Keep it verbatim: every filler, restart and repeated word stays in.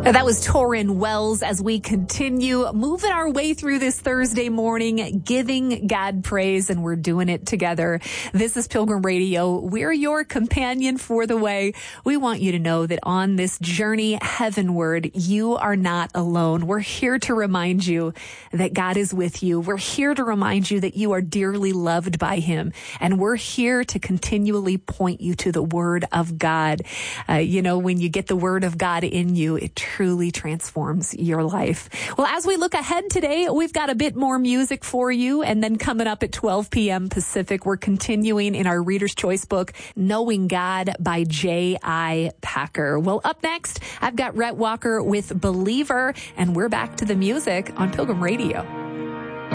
That was Torrin Wells as we continue moving our way through this Thursday morning, giving God praise, and we're doing it together. This is Pilgrim Radio. We're your companion for the way. We want you to know that on this journey heavenward, you are not alone. We're here to remind you that God is with you. We're here to remind you that you are dearly loved by Him. And we're here to continually point you to the Word of God. Uh, you know, when you get the Word of God in you, it truly transforms your life. Well, as we look ahead today, we've got a bit more music for you. And then coming up at twelve p.m. Pacific, we're continuing in our Reader's Choice book, Knowing God by J I. Packer. Well, up next, I've got Rhett Walker with Believer, and we're back to the music on Pilgrim Radio.